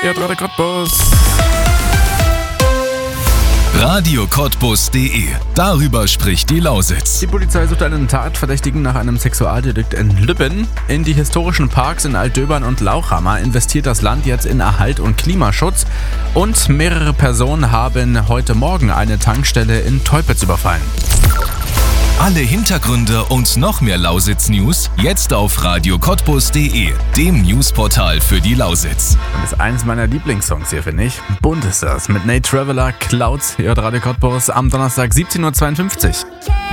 Ihr hört Radio Cottbus. radiocottbus.de. Darüber spricht die Lausitz. Die Polizei sucht einen Tatverdächtigen nach einem Sexualdelikt in Lübben. In die historischen Parks in Altdöbern und Lauchhammer investiert das Land jetzt in Erhalt und Klimaschutz. Und mehrere Personen haben heute Morgen eine Tankstelle in Teupitz überfallen. Alle Hintergründe und noch mehr Lausitz-News jetzt auf radiocottbus.de, dem Newsportal für die Lausitz. Und das ist eines meiner Lieblingssongs hier, finde ich. Bunt ist das mit Nate Traveller, Clouds. Ihr hört Radio Cottbus am Donnerstag 17:52 Uhr.